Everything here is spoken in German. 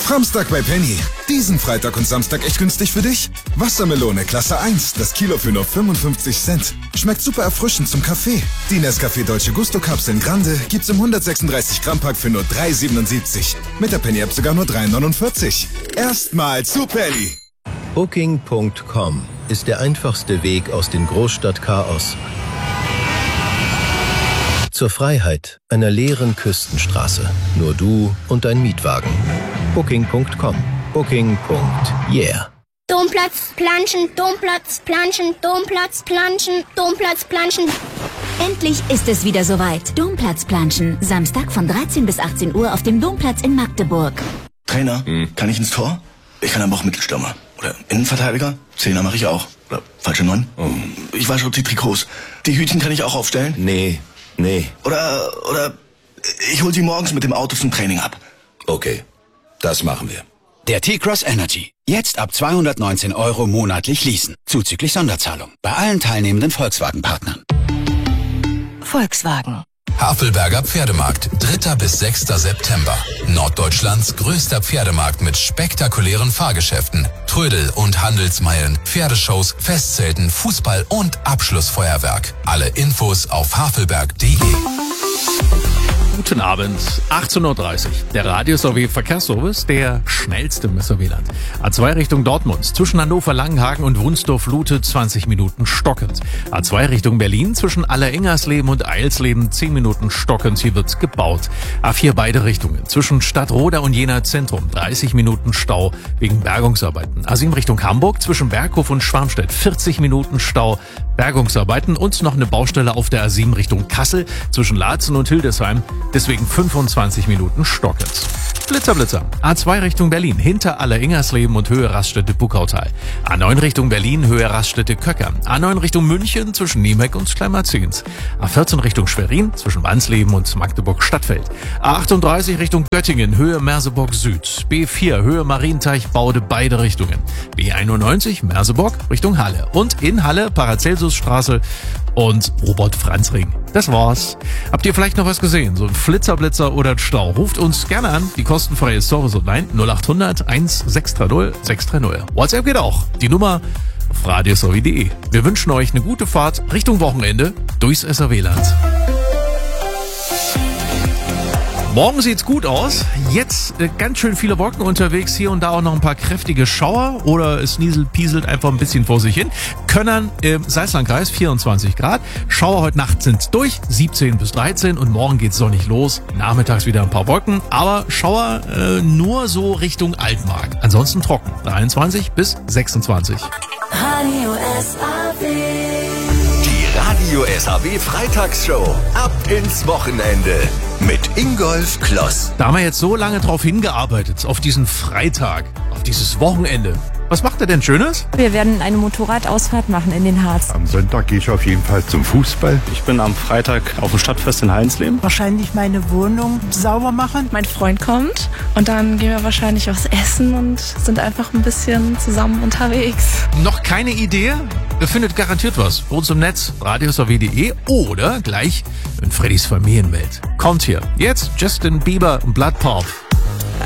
Samstag bei Penny. Diesen Freitag und Samstag echt günstig für dich? Wassermelone Klasse 1, das Kilo für nur 55 Cent. Schmeckt super erfrischend zum Kaffee. Die Nescafé Dolce Gusto Kapseln Grande gibt's im 136 Gramm Pack für nur 3,77. Mit der Penny App sogar nur 3,49. Erstmal zu Penny. Booking.com ist der einfachste Weg aus dem Großstadtchaos zur Freiheit einer leeren Küstenstraße. Nur du und dein Mietwagen. Booking.com. Booking.yeah. Domplatz, planschen, Domplatz, planschen, Domplatz, planschen, Domplatz, planschen. Endlich ist es wieder soweit. Domplatz planschen. Samstag von 13 bis 18 Uhr auf dem Domplatz in Magdeburg. Trainer, kann ich ins Tor? Ich kann aber auch Mittelstürmer. Oder Innenverteidiger? Zehner mache ich auch. Oder falsche 9? Ich wasche auch die Trikots. Die Hütchen kann ich auch aufstellen? Nee. Oder ich hol sie morgens mit dem Auto zum Training ab. Okay, das machen wir. Der T-Cross Energy. Jetzt ab 219 € monatlich leasen. Zuzüglich Sonderzahlung. Bei allen teilnehmenden Volkswagen-Partnern. Volkswagen. Havelberger Pferdemarkt, 3. bis 6. September. Norddeutschlands größter Pferdemarkt mit spektakulären Fahrgeschäften, Trödel- und Handelsmeilen, Pferdeshows, Festzelten, Fußball und Abschlussfeuerwerk. Alle Infos auf havelberg.de. Guten Abend, 18.30 Uhr. Der Radio-SW-Verkehrsservice, der schnellste im SW-Land. A2 Richtung Dortmund, zwischen Hannover, Langenhagen und Wunsdorf-Lute 20 Minuten stockend. A2 Richtung Berlin, zwischen Allerengersleben und Eilsleben 10 Minuten stockend. Hier wird gebaut. A4 beide Richtungen, zwischen Stadtroda und Jena Zentrum 30 Minuten Stau wegen Bergungsarbeiten. A7 Richtung Hamburg, zwischen Berghof und Schwarmstedt 40 Minuten Stau. Bergungsarbeiten und noch eine Baustelle auf der A7 Richtung Kassel zwischen Laatzen und Hildesheim, deswegen 25 Minuten stockend. Blitzer. A2 Richtung Berlin, hinter Allerengersleben und Höhe Raststätte Buckautal. A9 Richtung Berlin, Höhe Raststätte Köcker. A9 Richtung München, zwischen Niemeck und Schleimerzins. A14 Richtung Schwerin, zwischen Wansleben und Magdeburg Stadtfeld. A38 Richtung Göttingen, Höhe Merseburg Süd. B4, Höhe Marienteich, Baude, beide Richtungen. B91, Merseburg, Richtung Halle. Und in Halle, Paracelsusstraße und Robert-Franz-Ring. Das war's. Habt ihr vielleicht noch was gesehen? So ein Flitzer oder ein Stau? Ruft uns gerne an. Die kostenfreie Service-Hotline 0800 1630 630. WhatsApp geht auch. Die Nummer auf radio.sw.de. Wir wünschen euch eine gute Fahrt Richtung Wochenende durchs SRW-Land. Morgen sieht's gut aus. Jetzt ganz schön viele Wolken unterwegs. Hier und da auch noch ein paar kräftige Schauer oder es pieselt einfach ein bisschen vor sich hin. Könnern im Salzlandkreis 24 Grad. Schauer heute Nacht sind durch, 17 bis 13 und morgen geht's sonnig los. Nachmittags wieder ein paar Wolken, aber Schauer nur so Richtung Altmark. Ansonsten trocken, 23 bis 26. Radio SAW. Radio SAW Freitagsshow. Ab ins Wochenende. Mit Ingolf Kloss. Da haben wir jetzt so lange drauf hingearbeitet, auf diesen Freitag, auf dieses Wochenende. Was macht er denn Schönes? Wir werden eine Motorradausfahrt machen in den Harz. Am Sonntag gehe ich auf jeden Fall zum Fußball. Ich bin am Freitag auf dem Stadtfest in Hallensleben. Wahrscheinlich meine Wohnung sauber machen. Mein Freund kommt und dann gehen wir wahrscheinlich was essen und sind einfach ein bisschen zusammen unterwegs. Noch keine Idee? Ihr findet garantiert was bei uns im Netz, radio.sw.de oder gleich in Freddys Familienwelt. Kommt hier. Jetzt Justin Bieber und Blood Pop.